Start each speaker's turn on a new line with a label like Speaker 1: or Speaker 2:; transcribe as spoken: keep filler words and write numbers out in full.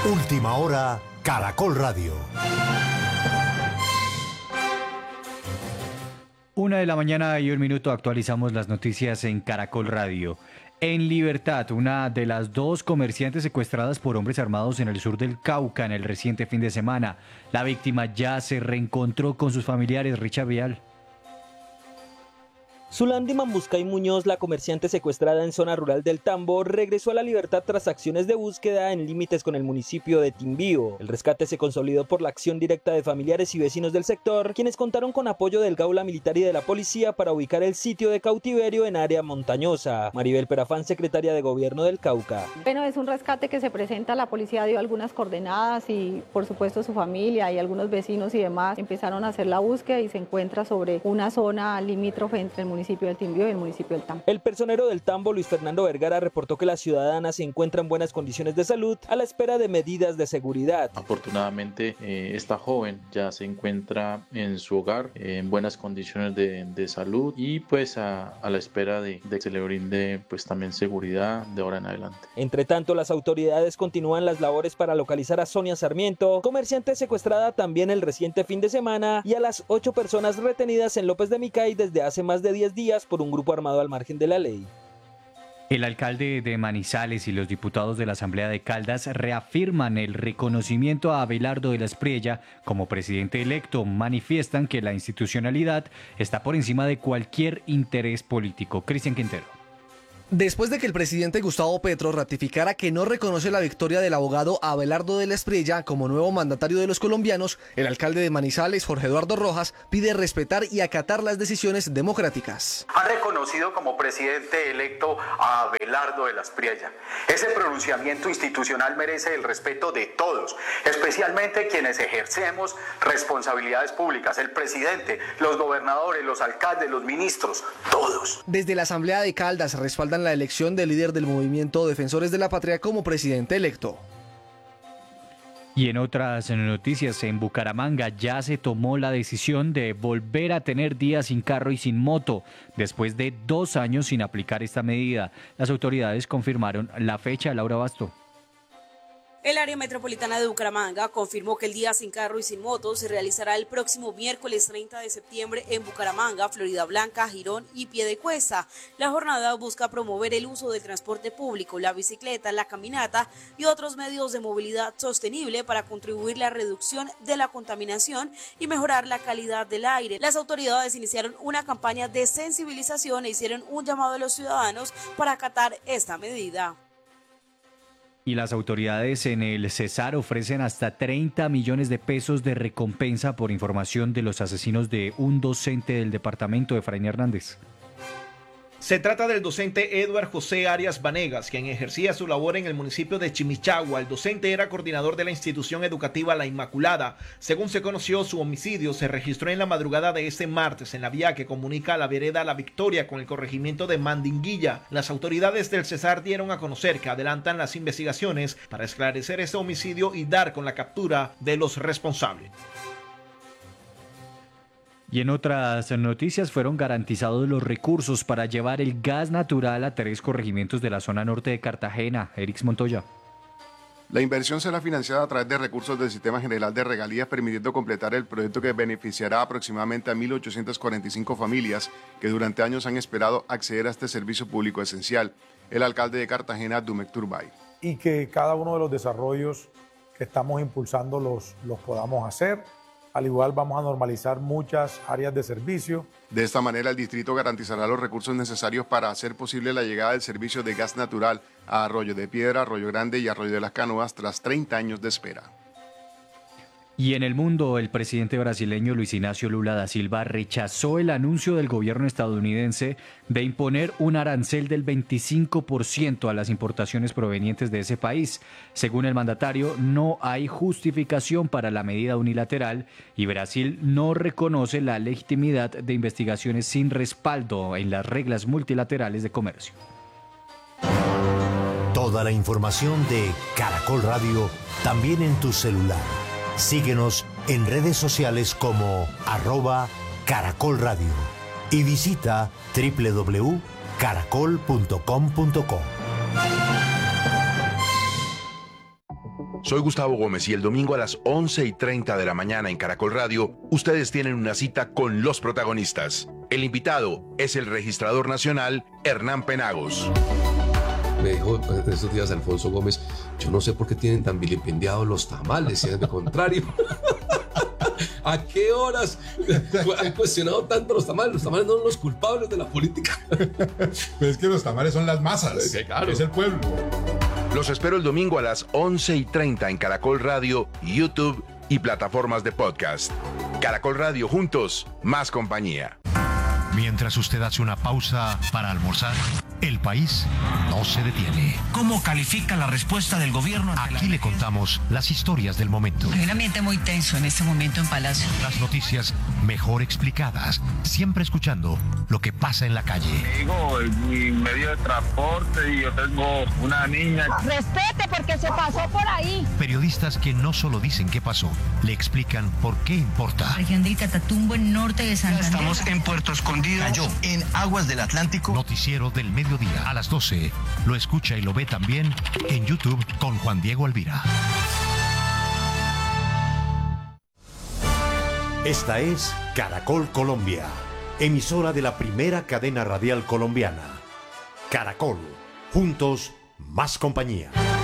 Speaker 1: Última hora, Caracol Radio.
Speaker 2: Una de la mañana y un minuto, actualizamos las noticias en Caracol Radio. En libertad, una de las dos comerciantes secuestradas por hombres armados en el sur del Cauca en el reciente fin de semana. La víctima ya se reencontró con sus familiares. Richard Vial.
Speaker 3: Zulandi Mambuscay Muñoz, la comerciante secuestrada en zona rural del Tambo, regresó a la libertad tras acciones de búsqueda en límites con el municipio de Timbío. El rescate se consolidó por la acción directa de familiares y vecinos del sector, quienes contaron con apoyo del Gaula Militar y de la policía para ubicar el sitio de cautiverio en área montañosa. Maribel Perafán, secretaria de Gobierno del Cauca.
Speaker 4: Bueno, es un rescate que se presenta, la policía dio algunas coordenadas y por supuesto su familia y algunos vecinos y demás empezaron a hacer la búsqueda y se encuentra sobre una zona limítrofe entre el municipio del Timbío y el municipio del Tambo.
Speaker 3: El personero del Tambo, Luis Fernando Vergara, reportó que la ciudadana se encuentra en buenas condiciones de salud a la espera de medidas de seguridad.
Speaker 5: Afortunadamente, eh, esta joven ya se encuentra en su hogar, eh, en buenas condiciones de, de salud y pues a, a la espera de, de que se le brinde pues también seguridad de ahora en adelante.
Speaker 3: Entre tanto, las autoridades continúan las labores para localizar a Sonia Sarmiento, comerciante secuestrada también el reciente fin de semana, y a las ocho personas retenidas en López de Micay desde hace más de diez días por un grupo armado al margen de la ley.
Speaker 2: El alcalde de Manizales y los diputados de la Asamblea de Caldas reafirman el reconocimiento a Abelardo de la Espriella como presidente electo. Manifiestan que la institucionalidad está por encima de cualquier interés político. Cristian Quintero.
Speaker 6: Después de que el presidente Gustavo Petro ratificara que no reconoce la victoria del abogado Abelardo de la Espriella como nuevo mandatario de los colombianos, el alcalde de Manizales, Jorge Eduardo Rojas, pide respetar y acatar las decisiones democráticas.
Speaker 7: Ha reconocido como presidente electo a Abelardo de la Espriella. Ese pronunciamiento institucional merece el respeto de todos, especialmente quienes ejercemos responsabilidades públicas, el presidente, los gobernadores, los alcaldes, los ministros, todos.
Speaker 6: Desde la Asamblea de Caldas respaldan la elección del líder del movimiento Defensores de la Patria como presidente electo.
Speaker 2: Y en otras noticias, en Bucaramanga ya se tomó la decisión de volver a tener días sin carro y sin moto, después de dos años sin aplicar esta medida. Las autoridades confirmaron la fecha. Laura Basto.
Speaker 8: El área metropolitana de Bucaramanga confirmó que el día sin carro y sin moto se realizará el próximo miércoles treinta de septiembre en Bucaramanga, Florida Blanca, Girón y Piedecuesta. La jornada busca promover el uso del transporte público, la bicicleta, la caminata y otros medios de movilidad sostenible para contribuir a la reducción de la contaminación y mejorar la calidad del aire. Las autoridades iniciaron una campaña de sensibilización e hicieron un llamado a los ciudadanos para acatar esta medida.
Speaker 2: Y las autoridades en el Cesar ofrecen hasta treinta millones de pesos de recompensa por información de los asesinos de un docente del departamento. de Efraín Hernández.
Speaker 9: Se trata del docente Edward José Arias Vanegas, quien ejercía su labor en el municipio de Chimichagua. El docente era coordinador de la institución educativa La Inmaculada. Según se conoció, su homicidio se registró en la madrugada de este martes en la vía que comunica la vereda La Victoria con el corregimiento de Mandinguilla. Las autoridades del Cesar dieron a conocer que adelantan las investigaciones para esclarecer este homicidio y dar con la captura de los responsables.
Speaker 2: Y en otras noticias, fueron garantizados los recursos para llevar el gas natural a tres corregimientos de la zona norte de Cartagena. Erix Montoya.
Speaker 10: La inversión será financiada a través de recursos del Sistema General de Regalías, permitiendo completar el proyecto que beneficiará aproximadamente a mil ochocientas cuarenta y cinco familias que durante años han esperado acceder a este servicio público esencial. El alcalde de Cartagena, Dumek Turbay.
Speaker 11: Y que cada uno de los desarrollos que estamos impulsando los, los podamos hacer. Al igual vamos a normalizar muchas áreas de servicio.
Speaker 10: De esta manera, el distrito garantizará los recursos necesarios para hacer posible la llegada del servicio de gas natural a Arroyo de Piedra, Arroyo Grande y Arroyo de las Canoas tras treinta años de espera.
Speaker 2: Y en el mundo, el presidente brasileño Luis Ignacio Lula da Silva rechazó el anuncio del gobierno estadounidense de imponer un arancel del veinticinco por ciento a las importaciones provenientes de ese país. Según el mandatario, no hay justificación para la medida unilateral y Brasil no reconoce la legitimidad de investigaciones sin respaldo en las reglas multilaterales de comercio.
Speaker 1: Toda la información de Caracol Radio también en tu celular. Síguenos en redes sociales como arroba Caracol Radio y visita doble u doble u doble u punto caracol punto com punto co.
Speaker 12: Soy Gustavo Gómez y el domingo a las once y treinta de la mañana en Caracol Radio, ustedes tienen una cita con los protagonistas. El invitado es el registrador nacional Hernán Penagos.
Speaker 13: Me dijo en estos días Alfonso Gómez, yo no sé por qué tienen tan vilipendiados los tamales, si es de contrario. ¿A qué horas han cuestionado tanto los tamales? Los tamales no son los culpables de la política.
Speaker 14: Pues es que los tamales son las masas, sí, claro. Es el pueblo.
Speaker 12: Los espero el domingo a las once y treinta en Caracol Radio, YouTube y plataformas de podcast. Caracol Radio, juntos, más compañía.
Speaker 1: Mientras usted hace una pausa para almorzar, el país no se detiene.
Speaker 15: ¿Cómo califica la respuesta del gobierno?
Speaker 1: Aquí le contamos las historias del momento.
Speaker 16: Hay un ambiente muy tenso en este momento en Palacio.
Speaker 1: Las noticias mejor explicadas, siempre escuchando lo que pasa en la calle.
Speaker 17: Digo, mi medio de transporte y yo tengo una niña.
Speaker 18: Respete porque se pasó por ahí.
Speaker 1: Periodistas que no solo dicen qué pasó, le explican por qué importa.
Speaker 16: Región de Catatumbo, en norte de Santander.
Speaker 15: Estamos en Puerto Escondido. Cayó en aguas del Atlántico.
Speaker 1: Noticiero del mediodía a las doce. Lo escucha y lo ve también en YouTube con Juan Diego Alvira. Esta es Caracol Colombia, emisora de la primera cadena radial colombiana. Caracol, juntos, más compañía.